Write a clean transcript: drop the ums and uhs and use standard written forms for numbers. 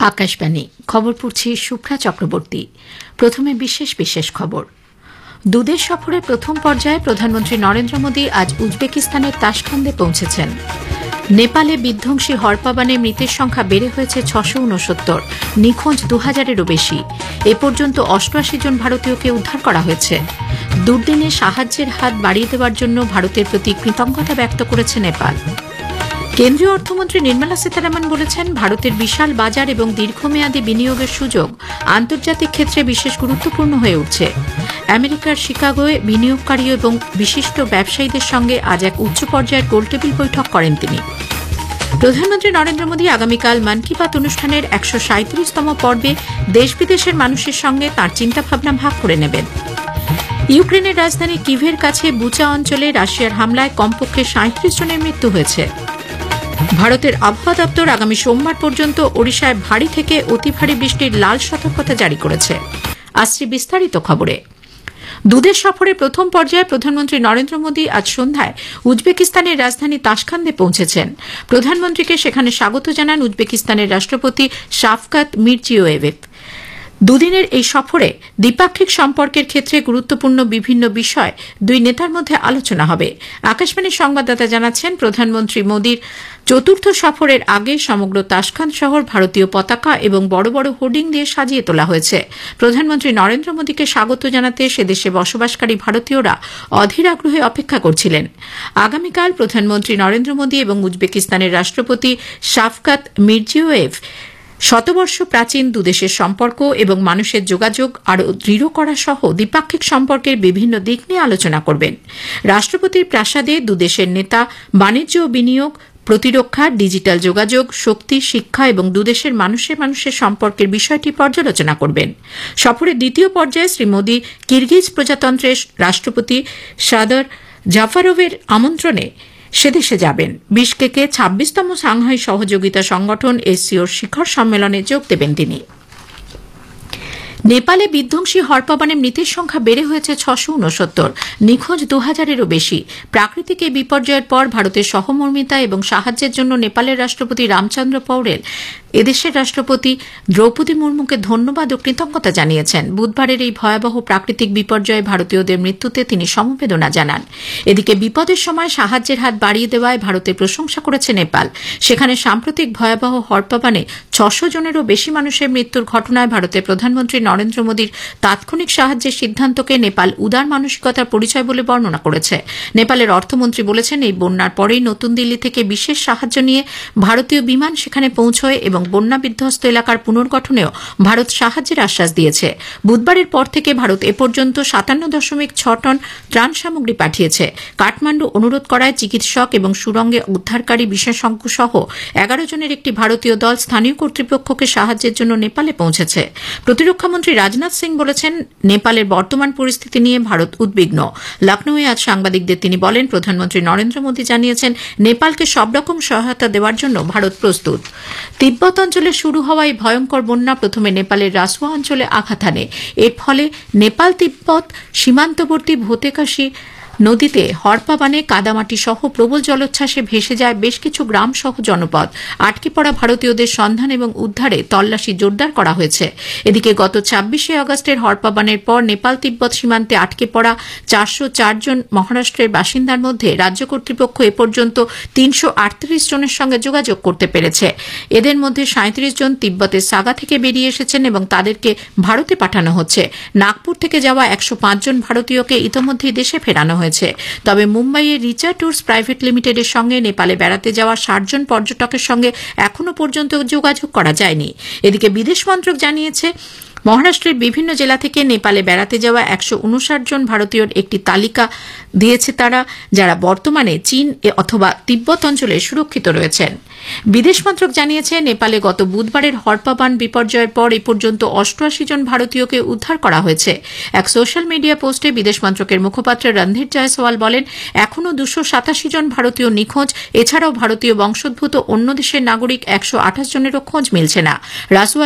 আকাশবাণী খবর পড়ছি শুভ্রা চক্রবর্তী। প্রথমে বিশেষ বিশেষ খবর। দুদেশ সফরে প্রথম পর্যায়ে প্রধানমন্ত্রী নরেন্দ্র মোদী আজ উজবেকিস্তানের তাশখান্দে পৌঁছেছেন। নেপালে বিধ্বংসী হরপাবানে মৃতের সংখ্যা বেড়ে হয়েছে 669, নিখোঁজ 2000-এরও বেশি। এ পর্যন্ত 88 জন ভারতীয়কে উদ্ধার করা হয়েছে। দুর্দিনে সাহায্যের হাত বাড়িয়ে দেওয়ার জন্য ভারতের প্রতি কৃতজ্ঞতা ব্যক্ত করেছে নেপাল। কেন্দ্রীয় অর্থমন্ত্রী নির্মলা সীতারামন বলেছেন, ভারতের বিশাল বাজার এবং দীর্ঘমেয়াদী বিনিয়োগের সুযোগ আন্তর্জাতিক ক্ষেত্রে বিশেষ গুরুত্বপূর্ণ হয়ে উঠছে। আমেরিকার শিকাগোয় বিনিয়োগকারী এবং বিশিষ্ট ব্যবসায়ীদের সঙ্গে আজ এক উচ্চ পর্যায়ের গোলটেবিল বৈঠক করেন তিনি। প্রধানমন্ত্রী নরেন্দ্র মোদী আগামীকাল মন কি বাত অনুষ্ঠানের 137তম পর্বে দেশ বিদেশের মানুষের সঙ্গে তাঁর চিন্তাভাবনা ভাগ করে নেবেন। ইউক্রেনের রাজধানী কিভের কাছে বুচা অঞ্চলে রাশিয়ার হামলায় কমপক্ষে 37 জনের মৃত্যু হয়েছে। ভারতের আবহাওয়া দপ্তর আগামী সোমবার পর্যন্ত ওড়িশায় ভারী থেকে অতি ভারী বৃষ্টির লাল সতর্কতা জারি করেছে। আসছে বিস্তারিত খবরে। দুদেশ সফরে প্রথম পর্যায়ে প্রধানমন্ত্রী নরেন্দ্র মোদী আজ সন্ধ্যায় উজবেকিস্তানের রাজধানী তাশখান্দে পৌঁছেছেন। প্রধানমন্ত্রীকে সেখানে স্বাগত জানান উজবেকিস্তানের রাষ্ট্রপতি শাফকাত মিরজিয়োয়েভ। দুদিনের এই সফরে দ্বিপাক্ষিক সম্পর্কের ক্ষেত্রে গুরুত্বপূর্ণ বিভিন্ন বিষয় দুই নেতার মধ্যে আলোচনা হবে। আকাশবাণীর সংবাদদাতা জানাচ্ছেন, প্রধানমন্ত্রী মোদীর চতুর্থ সফরের আগে সমগ্র তাশখান্দ শহর ভারতীয় পতাকা এবং বড় বড় হোর্ডিং দিয়ে সাজিয়ে তোলা হয়েছে। প্রধানমন্ত্রী নরেন্দ্র মোদীকে স্বাগত জানাতে সেদেশে বসবাসকারী ভারতীয়রা অধীর আগ্রহে অপেক্ষা করছিলেন। আগামীকাল প্রধানমন্ত্রী নরেন্দ্র মোদী এবং উজবেকিস্তানের রাষ্ট্রপতি শাফকাত মিরজিয়োয়েভ শতবর্ষ প্রাচীন দুদেশের সম্পর্ক এবং মানুষের যোগাযোগ আরও দৃঢ় করা সহ দ্বিপাক্ষিক সম্পর্কের বিভিন্ন দিক নিয়ে আলোচনা করবেন। রাষ্ট্রপতির প্রাসাদে দুদেশের নেতা বাণিজ্য ও বিনিয়োগ, প্রতিরক্ষা, ডিজিটাল যোগাযোগ, শক্তি, শিক্ষা এবং দুদেশের মানুষের সম্পর্কের বিষয়টি পর্যালোচনা করবেন। সফরের দ্বিতীয় পর্যায়ে শ্রী মোদী কিরগিজ প্রজাতন্ত্রের রাষ্ট্রপতি সাদর জাফারোভের আমন্ত্রণে সেদেশে যাবেন। বিশকেকে 26তম সাংহাই সহযোগিতা সংগঠন এসসিওর শিখর সম্মেলনে যোগ দেবেন তিনি। নেপালে বিধ্বংসী হরপাবানে মৃতের সংখ্যা বেড়ে হয়েছে 669, নিখোঁজ 2000-এরও বেশি। প্রাকৃতিক এই বিপর্যয়ের পর ভারতের সহমর্মিতা এবং সাহায্যের জন্য নেপালের রাষ্ট্রপতি রামচন্দ্র পৌড়েল এদেশের রাষ্ট্রপতি দ্রৌপদী মুর্মুকে ধন্যবাদ ও কৃতজ্ঞতা জানিয়েছেন। বুধবারের এই ভয়াবহ প্রাকৃতিক বিপর্যয়ে ভারতীয়দের মৃত্যুতে তিনি সমবেদনা জানান। এদিকে বিপদের সময় সাহায্যের হাত বাড়িয়ে দেওয়ায় ভারতের প্রশংসা করেছে নেপাল। সেখানে সাম্প্রতিক ভয়াবহ হরপাবানে 600 জনেরও বেশি মানুষের মৃত্যুর ঘটনায় ভারতের প্রধানমন্ত্রী নরেন্দ্র মোদীর তাৎক্ষণিক সাহায্যের সিদ্ধান্তকে নেপাল উদার মানসিকতার পরিচয় বলে বর্ণনা করেছে। নেপালের অর্থমন্ত্রী বলেছেন, এই বন্যার পরেই নতুন দিল্লি থেকে বিশেষ সাহায্য নিয়ে ভারতীয় বিমান সেখানে পৌঁছয় এবং বন্যা বিধ্বস্ত এলাকার পুনর্গঠনেও ভারত সাহায্যের আশ্বাস দিয়েছে। বুধবারের পর থেকে ভারত এ পর্যন্ত 57.6 টন ত্রাণ সামগ্রী পাঠিয়েছে। কাঠমান্ডু অনুরোধ করায় চিকিৎসক এবং সুরঙ্গে উদ্ধারকারী বিশেষজ্ঞ সহ 11 জনের একটি ভারতীয় দল স্থানীয় কর্তৃপক্ষকে সাহায্যের জন্য নেপালে পৌঁছেছে। প্রতিরক্ষামন্ত্রী রাজনাথ সিং বলেছেন, নেপালের বর্তমান পরিস্থিতি নিয়ে ভারত উদ্বিগ্ন। লখনৌয়ে আজ সাংবাদিকদের তিনি বলেন, প্রধানমন্ত্রী নরেন্দ্র মোদী জানিয়েছেন, নেপালকে সব রকম সহায়তা দেওয়ার জন্য ভারত প্রস্তুত। তিব্বত অঞ্চলে শুরু হওয়া এই ভয়ঙ্কর বন্যা প্রথমে নেপালের রাসুয়া অঞ্চলে আঘাত হানে। এর ফলে নেপাল তিব্বত সীমান্তবর্তী ভোতেকাশী নদীতে হরপাবানে কাদামাটি সহ প্রবল জলোচ্ছ্বাসে ভেসে যায় বেশ কিছু গ্রাম সহ জনপদ। আটকে পড়া ভারতীয়দের সন্ধান এবং উদ্ধারে তল্লাশি জোরদার করা হয়েছে। এদিকে গত 26শে আগস্টের হরপাবানের পর নেপাল তিব্বত সীমান্তে আটকে পড়া 404 জন মহারাষ্ট্রের বাসিন্দার মধ্যে রাজ্য কর্তৃপক্ষ এ পর্যন্ত 338 জনের সঙ্গে যোগাযোগ করতে পেরেছে। এদের মধ্যে 37 জন তিব্বতের সাগা থেকে বেরিয়ে এসেছেন এবং তাদেরকে ভারতে পাঠানো হচ্ছে। নাগপুর থেকে যাওয়া 105 জন ভারতীয়কে ইতোমধ্যেই দেশে ফেরানো হয়েছে। তবে মুম্বাইয়ের রিচা ট্যুরস প্রাইভেট লিমিটেডের সঙ্গে নেপালে বেড়াতে যাওয়া 60 জন পর্যটকের সঙ্গে এখনও পর্যন্ত যোগাযোগ করা যায়নি। এদিকে বিদেশ মন্ত্রক জানিয়েছে, মহারাষ্ট্রের বিভিন্ন জেলা থেকে নেপালে বেড়াতে যাওয়া 159 জন ভারতীয়র একটি তালিকা দিয়েছে তারা, যারা বর্তমানে চীন অথবা তিব্বত অঞ্চলে সুরক্ষিত রয়েছেন। বিদেশ মন্ত্রক জানিয়েছে, নেপালে গত বুধবারের হরপাবান বিপর্যয়ের পর এ পর্যন্ত 88 জন ভারতীয়কে উদ্ধার করা হয়েছে। এক সোশ্যাল মিডিয়া পোস্টে বিদেশ মন্ত্রকের মুখপাত্র রণধীর জয়সওয়াল বলেন, এখনও 287 জন ভারতীয় নিখোঁজ। এছাড়াও ভারতীয় বংশোদ্ভূত অন্য দেশের নাগরিক 128 জনেরও খোঁজ মিলছে না। রাসুয়া